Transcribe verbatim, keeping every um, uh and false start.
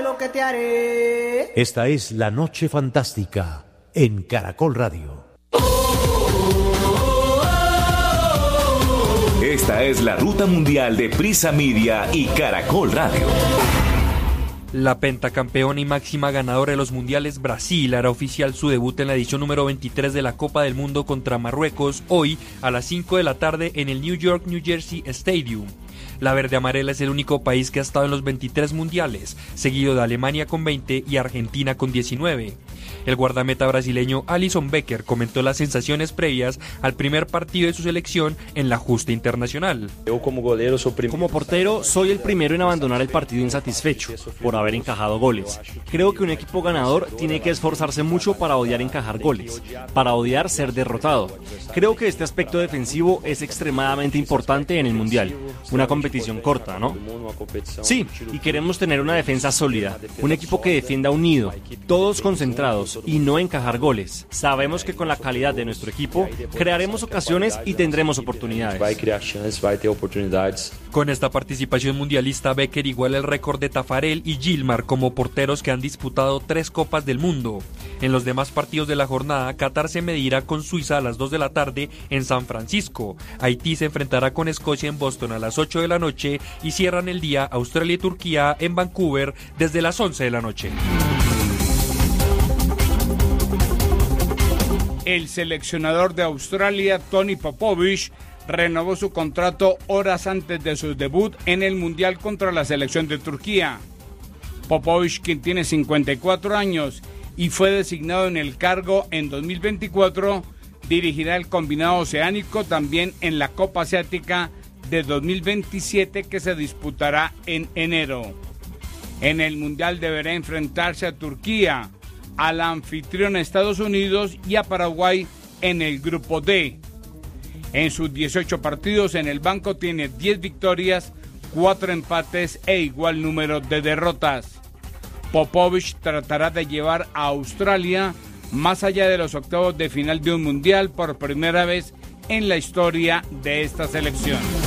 lo que te haré. Esta es La Noche Fantástica en Caracol Radio. Esta es la ruta mundial de Prisa Media y Caracol Radio. La pentacampeona y máxima ganadora de los mundiales Brasil hará oficial su debut en la edición número veintitrés de la Copa del Mundo contra Marruecos hoy a las cinco de la tarde en el New York New Jersey Stadium. La verde amarela es el único país que ha estado en los veintitrés mundiales, seguido de Alemania con veinte y Argentina con diecinueve. El guardameta brasileño Alisson Becker comentó las sensaciones previas al primer partido de su selección en la justa internacional. Como portero, soy el primero en abandonar el partido insatisfecho por haber encajado goles. Creo que un equipo ganador tiene que esforzarse mucho para odiar encajar goles, para odiar ser derrotado. Creo que este aspecto defensivo es extremadamente importante en el Mundial. Una competición corta, ¿no? Sí, y queremos tener una defensa sólida, un equipo que defienda unido, todos concentrados y no encajar goles. Sabemos que con la calidad de nuestro equipo crearemos ocasiones y tendremos oportunidades. Con esta participación mundialista, Becker iguala el récord de Tafarel y Gilmar como porteros que han disputado tres Copas del Mundo. En los demás partidos de la jornada, Qatar se medirá con Suiza a las dos de la tarde en San Francisco. Haití se enfrentará con Escocia en Boston a las ocho de la noche y cierran el día Australia y Turquía en Vancouver desde las once de la noche. El seleccionador de Australia, Tony Popovich, renovó su contrato horas antes de su debut en el Mundial contra la selección de Turquía. Popovich, quien tiene cincuenta y cuatro años y fue designado en el cargo en dos mil veinticuatro, dirigirá el combinado oceánico también en la Copa Asiática de dos mil veintisiete que se disputará en enero. En el Mundial deberá enfrentarse a Turquía, a la anfitriona Estados Unidos y a Paraguay en el grupo D. En sus dieciocho partidos en el banco tiene diez victorias, cuatro empates e igual número de derrotas. Popovich tratará de llevar a Australia más allá de los octavos de final de un mundial por primera vez en la historia de esta selección.